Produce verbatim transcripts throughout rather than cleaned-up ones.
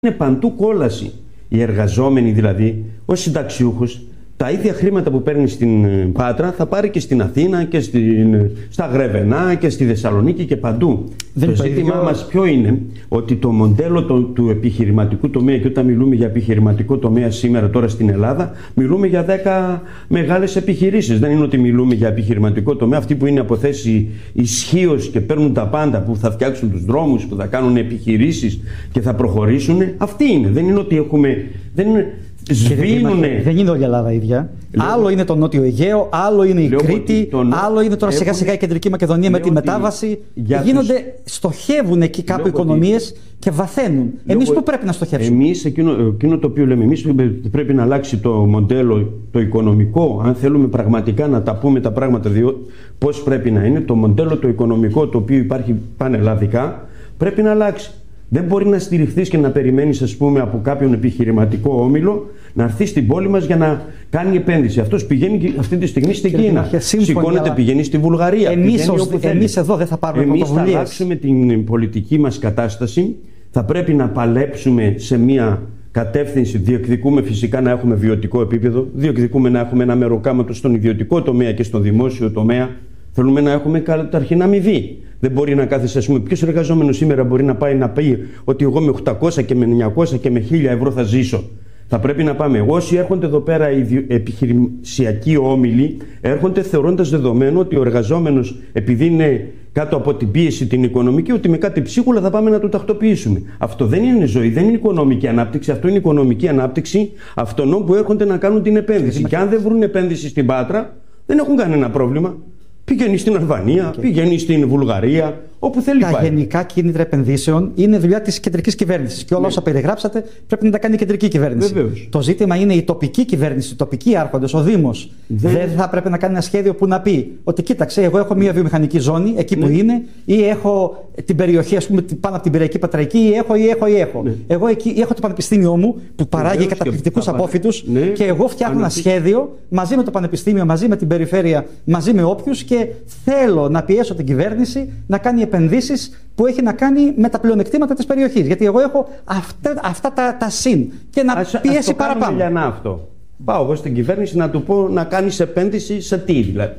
Είναι παντού κόλαση. Οι εργαζόμενοι δηλαδή, ο συνταξιούχος, τα ίδια χρήματα που παίρνει στην Πάτρα θα πάρει και στην Αθήνα και στην, στα Γρεβενά και στη Θεσσαλονίκη και παντού. Δεν το ζήτημά ίδιο... μας ποιο είναι, ότι το μοντέλο το, του επιχειρηματικού τομέα, και όταν μιλούμε για επιχειρηματικό τομέα σήμερα τώρα στην Ελλάδα, μιλούμε για δέκα μεγάλες επιχειρήσεις. Δεν είναι ότι μιλούμε για επιχειρηματικό τομέα, αυτοί που είναι από θέση ισχύως και παίρνουν τα πάντα, που θα φτιάξουν τους δρόμους, που θα κάνουν επιχειρήσεις και θα προχωρήσουν. Αυτοί είναι. Δεν είναι ότι έχουμε... Δεν είναι... Σβήνουνε. Δεν είναι όλη η Ελλάδα ίδια. Λέω, άλλο είναι το Νότιο Αιγαίο, άλλο είναι η Κρήτη, τον... άλλο είναι τώρα σιγά σιγά η Κεντρική Μακεδονία με τη μετάβαση. Γίνονται, τους... στοχεύουν εκεί κάπου οικονομίες ότι... και βαθαίνουν. Εμείς πού πρέπει να στοχεύσουμε? Εμείς, εκείνο, εκείνο το οποίο λέμε, εμείς πρέπει να αλλάξει το μοντέλο, το οικονομικό, αν θέλουμε πραγματικά να τα πούμε τα πράγματα διό... πώς πρέπει να είναι. Το μοντέλο το οικονομικό, το οποίο υπάρχει πανελλαδικά, πρέπει να αλλάξει. Δεν μπορεί να στηριχθείς και να περιμένεις, ας πούμε, από κάποιον επιχειρηματικό όμιλο να έρθει στην πόλη μας για να κάνει επένδυση. Αυτός πηγαίνει αυτή τη στιγμή στην Κίνα. Σηκώνεται, αλλά... πηγαίνει στη Βουλγαρία. Εμείς, ως... εμείς εδώ δεν θα πάρουμε εμείς πρωτοβουλίες. Θα αλλάξουμε την πολιτική μας κατάσταση. Θα πρέπει να παλέψουμε σε μια κατεύθυνση. Διεκδικούμε φυσικά να έχουμε βιωτικό επίπεδο. Διεκδικούμε να έχουμε ένα μεροκάματο στον ιδιωτικό τομέα και στον δημόσιο τομέα. Θέλουμε να έχουμε καταρχήν αμοιβή. Δεν μπορεί να κάθεσαι, ας πούμε, ποιος εργαζόμενος σήμερα μπορεί να πάει να πει ότι εγώ με οκτακόσια και με εννιακόσια και με χίλια ευρώ θα ζήσω. Θα πρέπει να πάμε. Όσοι έρχονται εδώ πέρα οι επιχειρησιακοί όμιλοι, έρχονται θεωρώντας δεδομένο ότι ο εργαζόμενος, επειδή είναι κάτω από την πίεση την οικονομική, ότι με κάτι ψίχουλα θα πάμε να το τακτοποιήσουμε. Αυτό δεν είναι ζωή, δεν είναι οικονομική ανάπτυξη. Αυτό είναι οικονομική ανάπτυξη αυτών που έρχονται να κάνουν την επένδυση. Και αν δεν βρουν επένδυση στην Πάτρα, δεν έχουν κανένα πρόβλημα. Πηγαίνει στην Αλβανία, okay. πηγαίνει στην Βουλγαρία, όπου θέλει πάει. Τα γενικά κίνητρα επενδύσεων είναι δουλειά της κεντρικής κυβέρνησης. Και όλα ναι. όσα περιγράψατε πρέπει να τα κάνει η κεντρική κυβέρνηση. Βεβαίως. Το ζήτημα είναι η τοπική κυβέρνηση, οι τοπικοί άρχοντες, ο Δήμος. Δεν... δεν θα πρέπει να κάνει ένα σχέδιο που να πει ότι κοίταξε, εγώ έχω μια βιομηχανική ζώνη εκεί που ναι. είναι, ή έχω την περιοχή, ας πούμε, πάνω από την Πειραϊκή Πατραϊκή, ή έχω, ή έχω, ή έχω. Ναι. Εγώ εκεί έχω το πανεπιστήμιό μου που παράγει καταπληκτικούς απόφοιτους ναι. και εγώ φτιάχνω ένα σχέδιο μαζί με το πανεπιστήμιο, μαζί με την περιφέρεια, μαζί με όποιους και θέλω να πιέσω την κυβέρνηση να κάνει επενδύσεις που έχει να κάνει με τα πλεονεκτήματα της περιοχής. Γιατί εγώ έχω αυτά, αυτά τα, τα συν και να ας, πιέσει ας παραπάνω. Για να αυτό. Πάω εγώ στην κυβέρνηση να του πω να κάνεις επένδυση σε τι δηλαδή.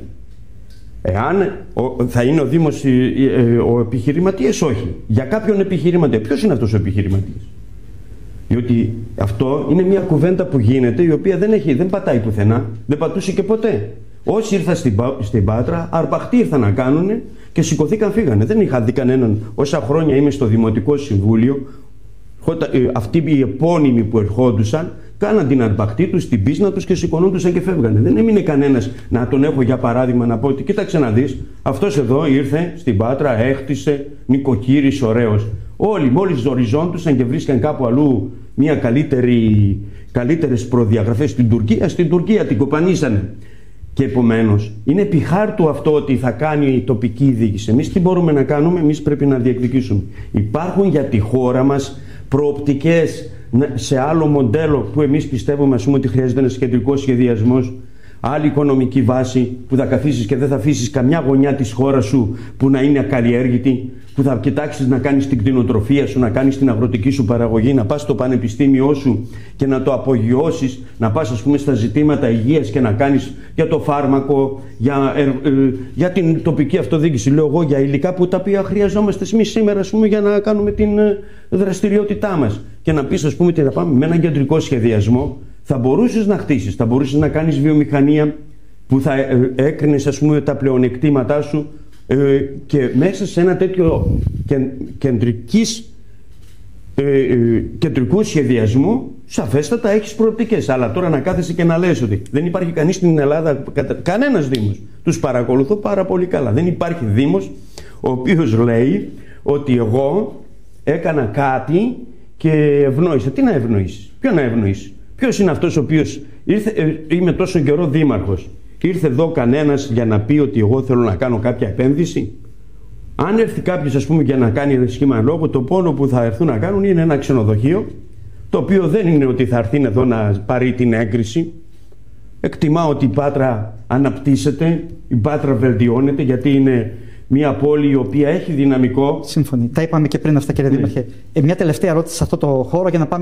Εάν ο, θα είναι ο Δήμος ο επιχειρηματίας, όχι. Για κάποιον επιχειρηματία. Ποιος είναι αυτός ο επιχειρηματίας? Διότι αυτό είναι μια κουβέντα που γίνεται, η οποία δεν, έχει, δεν πατάει πουθενά, δεν πατούσε και ποτέ. Όσοι ήρθαν στην, στην Πάτρα, αρπαχτοί ήρθαν να κάνουν και σηκωθήκαν, φύγανε. Δεν είχα δει κανέναν. Όσα χρόνια είμαι στο Δημοτικό Συμβούλιο, αυτοί οι επώνυμοι που ερχόντουσαν, κάναν την αρπαχτή τους, την πίσνα τους και σηκωνόντουσαν και φεύγανε. Δεν έμεινε κανένας να τον έχω για παράδειγμα να πω ότι κοίταξε να δεις, αυτός εδώ ήρθε στην Πάτρα, έχτισε, νοικοκύρης, ωραίος. Όλοι μόλις ζοριζόντουσαν και βρίσκαν κάπου αλλού μια καλύτερη, καλύτερες προδιαγραφές στην Τουρκία, στην Τουρκία την κοπανίσανε. Και επομένως είναι επί χάρτου αυτό ότι θα κάνει η τοπική διοίκηση. Εμείς τι μπορούμε να κάνουμε? Εμείς πρέπει να διεκδικήσουμε. Υπάρχουν για τη χώρα μας προοπτικές σε άλλο μοντέλο που εμείς πιστεύουμε, ας πούμε, ότι χρειάζεται ένας κεντρικός σχεδιασμός, άλλη οικονομική βάση που θα καθίσεις και δεν θα αφήσεις καμιά γωνιά της χώρας σου που να είναι ακαλλιέργητη, που θα κοιτάξεις να κάνεις την κτηνοτροφία σου, να κάνεις την αγροτική σου παραγωγή, να πας στο πανεπιστήμιό σου και να το απογειώσεις, να πας, ας πούμε, στα ζητήματα υγείας και να κάνεις για το φάρμακο, για, ε, ε, για την τοπική αυτοδιοίκηση, λέω εγώ, για υλικά που τα οποία χρειαζόμαστε εμείς σήμερα, ας πούμε, για να κάνουμε την ε, δραστηριότητά μας. Και να πεις, ας πούμε, τι θα πάμε με έναν κεντρικό σχεδιασμό. Θα μπορούσες να χτίσεις, θα μπορούσες να κάνεις βιομηχανία που θα ε, έκρινες, ας πούμε, τα πλεονεκτήματά σου ε, και μέσα σε ένα τέτοιο κεν, κεντρικής, ε, ε, κεντρικού σχεδιασμού σαφέστατα έχεις προοπτικές. Αλλά τώρα να κάθεσαι και να λες ότι δεν υπάρχει κανείς στην Ελλάδα, κανένας Δήμος. Τους παρακολουθώ πάρα πολύ καλά. Δεν υπάρχει Δήμος ο οποίος λέει ότι εγώ έκανα κάτι και ευνόησα. Τι να ευνοήσεις? Ποιο να ευνοήσεις? Ποιος είναι αυτός ο οποίος ήρθε, ε, είμαι τόσο καιρό δήμαρχος, ήρθε εδώ κανένας για να πει ότι εγώ θέλω να κάνω κάποια επένδυση? Αν έρθει κάποιος, ας πούμε, για να κάνει ένα σχήμα λόγο, το πόνο που θα έρθουν να κάνουν είναι ένα ξενοδοχείο, το οποίο δεν είναι ότι θα έρθει εδώ να πάρει την έγκριση. Εκτιμά ότι η Πάτρα αναπτύσσεται, η Πάτρα βελτιώνεται, γιατί είναι μια πόλη η οποία έχει δυναμικό. Σύμφωνοι. Τα είπαμε και πριν αυτά, κύριε Ναι. Δήμαρχε. Ε, μια τελευταία ερώτηση σε αυτό το χώρο για να πάμε.